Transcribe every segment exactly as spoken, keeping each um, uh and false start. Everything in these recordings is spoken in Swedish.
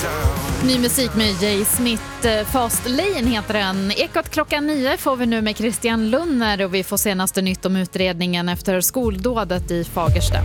Ny musik med Jay Smith, Fast Lane heter den. Ekot klockan nio får vi nu med Christian Lunner och vi får senaste nytt om utredningen efter skoldådet i Fagersta.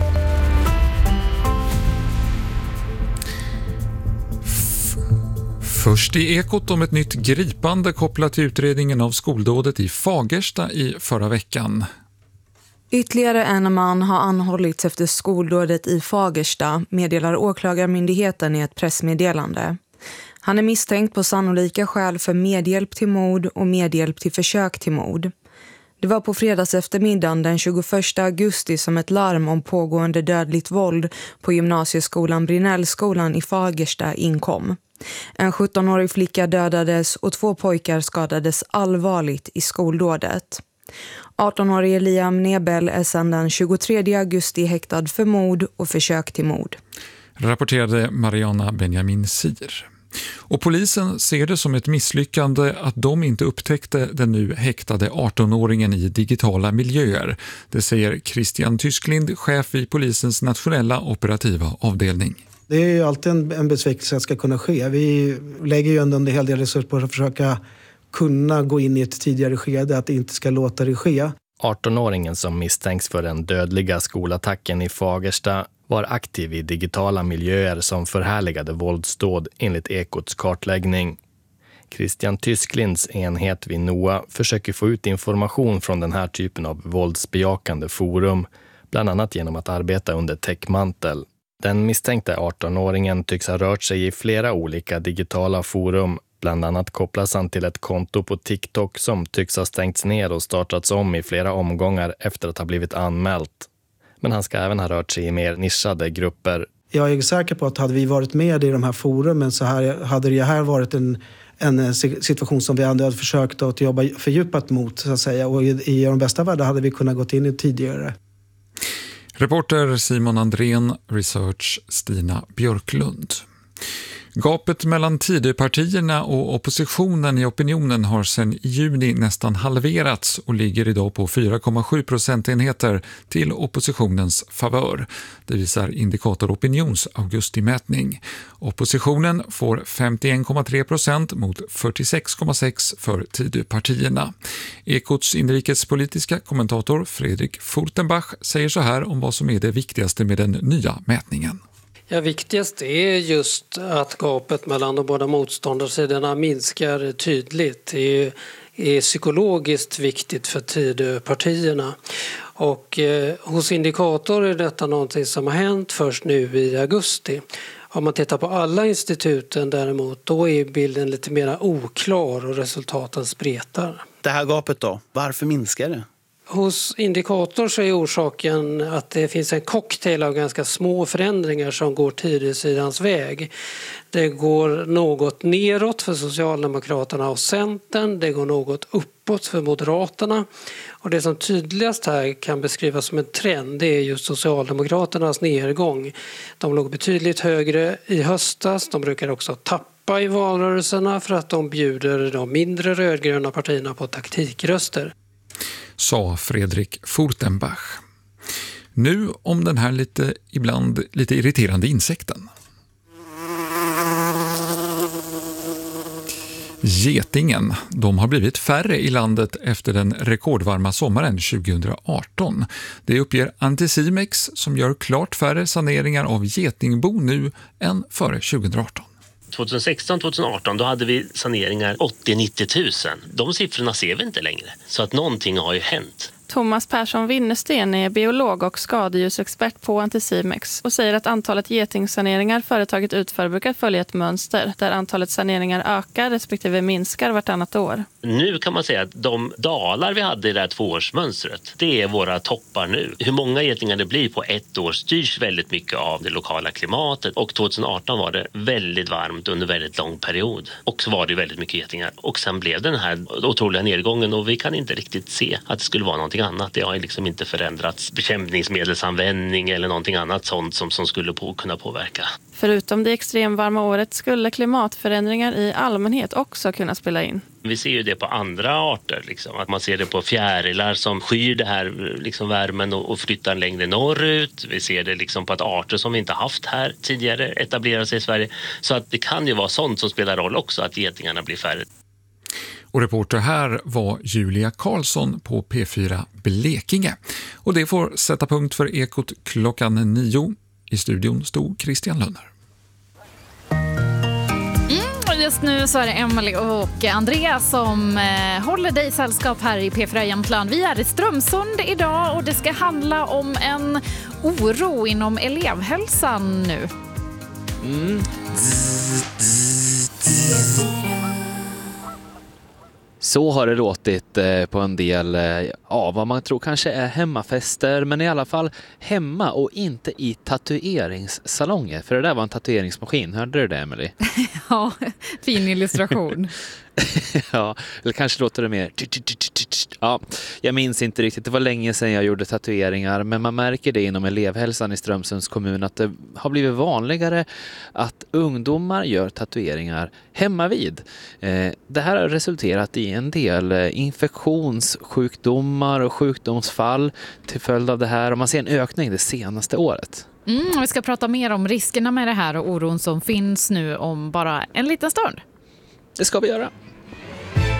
Först i Ekot om ett nytt gripande kopplat till utredningen av skoldådet i Fagersta i förra veckan. Ytterligare en man har anhållits efter skoldådet i Fagersta, meddelar åklagarmyndigheten i ett pressmeddelande. Han är misstänkt på sannolika skäl för medhjälp till mord och medhjälp till försök till mord. Det var på fredags eftermiddagen den tjugoförsta augusti som ett larm om pågående dödligt våld på gymnasieskolan Brinellskolan i Fagersta inkom. En sjuttonårig flicka dödades och två pojkar skadades allvarligt i skoldådet. artonårige Liam Nebel är sedan den tjugotredje augusti häktad för mord och försök till mord. Rapporterade Mariana Benjamin Sir. Och polisen ser det som ett misslyckande att de inte upptäckte den nu häktade artonåringen i digitala miljöer. Det säger Christian Tysklind, chef i polisens nationella operativa avdelning. Det är ju alltid en, en besvikelse att ska kunna ske. Vi lägger ju ändå en hel del resurser på att försöka kunna gå in i ett tidigare skede, att det inte ska låta det ske. artonåringen som misstänks för den dödliga skolattacken i Fagersta var aktiv i digitala miljöer som förhärligade våldsdåd enligt Ekots kartläggning. Christian Tysklinds enhet vid N O A försöker få ut information från den här typen av våldsbejakande forum, bland annat genom att arbeta under täckmantel. Den misstänkte artonåringen tycks ha rört sig i flera olika digitala forum. Bland annat kopplas han till ett konto på TikTok som tycks ha stängts ner och startats om i flera omgångar efter att ha blivit anmält. Men han ska även ha rört sig i mer nischade grupper. Jag är säker på att hade vi varit med i de här forumen så här, hade det här varit en, en situation som vi ändå hade försökt att jobba fördjupat mot, så att säga. Och i, i de bästa världar hade vi kunnat gått in i tidigare. Reporter Simon Andrén, research Stina Björklund. Gapet mellan Tidöpartierna och oppositionen i opinionen har sedan i juni nästan halverats och ligger idag på fyra komma sju procentenheter till oppositionens favör. Det visar Indikator Opinions augustimätning. Oppositionen får femtioen komma tre procent mot fyrtiosex komma sex för Tidöpartierna. Ekots inrikespolitiska kommentator Fredrik Furtenbach säger så här om vad som är det viktigaste med den nya mätningen. Ja, viktigast är just att gapet mellan de båda motståndarsidorna minskar tydligt. Det är, är psykologiskt viktigt för Tidöpartierna. Och eh, hos Indikator är detta någonting som har hänt först nu i augusti. Om man tittar på alla instituten däremot, då är bilden lite mer oklar och resultaten spretar. Det här gapet då, varför minskar det? Hos Indikator så är orsaken att det finns en cocktail av ganska små förändringar som går Tidösidans väg. Det går något neråt för Socialdemokraterna och Centern, det går något uppåt för Moderaterna. Och det som tydligast här kan beskrivas som en trend, det är just Socialdemokraternas nedgång. De låg betydligt högre i höstas, de brukar också tappa i valrörelserna för att de bjuder de mindre rödgröna partierna på taktikröster. Sa Fredrik Furtenbach. Nu om den här lite, ibland lite irriterande insekten. Getingen, de har blivit färre i landet efter den rekordvarma sommaren tjugoarton. Det uppger Anticimex som gör klart färre saneringar av getingbo nu än före tjugoarton. tjugohundrasexton tjugoarton då hade vi saneringar åttio till nittio tusen. De siffrorna ser vi inte längre. Så att någonting har ju hänt. Thomas Persson Winnersten är biolog och skadedjursexpert på Anticimex och säger att antalet getingsaneringar företaget utför brukar följa ett mönster där antalet saneringar ökar respektive minskar vartannat år. Nu kan man säga att de dalar vi hade i det här tvåårsmönstret, det är våra toppar nu. Hur många getingar det blir på ett år styrs väldigt mycket av det lokala klimatet, och tjugoarton var det väldigt varmt under väldigt lång period och så var det väldigt mycket getingar och sen blev den här otroliga nedgången och vi kan inte riktigt se att det skulle vara någonting någonting annat. Det har liksom inte förändrats bekämpningsmedelsanvändning eller någonting annat sånt som, som skulle på, kunna påverka. Förutom det extremvarma året skulle klimatförändringar i allmänhet också kunna spela in. Vi ser ju det på andra arter. Liksom. Att man ser det på fjärilar som skyr det här liksom värmen och, och flyttar längre norrut. Vi ser det liksom på att arter som vi inte haft här tidigare etablerar sig i Sverige. Så att det kan ju vara sånt som spelar roll också, att getingarna blir färre. Och reporter här var Julia Karlsson på P fyra Blekinge. Och det får sätta punkt för Ekot klockan nio. I studion stod Christian Lönner. Mm, just nu så är det Emily och Andreas som eh, håller dig sällskap här i P fyra Jämtland. Vi är i Strömsund idag och det ska handla om en oro inom elevhälsan nu. Mm. Så har det låtit på en del av vad man tror kanske är hemmafester, men i alla fall hemma och inte i tatueringssalonger. För det där var en tatueringsmaskin, hörde du det, Emily? Ja, fin illustration. Ja, eller kanske låter det mer... Ja, jag minns inte riktigt, det var länge sedan jag gjorde tatueringar, men man märker det inom elevhälsan i Strömsunds kommun att det har blivit vanligare att ungdomar gör tatueringar hemma vid. Det här har resulterat i en del infektionssjukdomar och sjukdomsfall till följd av det här, och man ser en ökning det senaste året. Mm, vi ska prata mer om riskerna med det här och oron som finns nu om bara en liten stund. Det ska vi göra.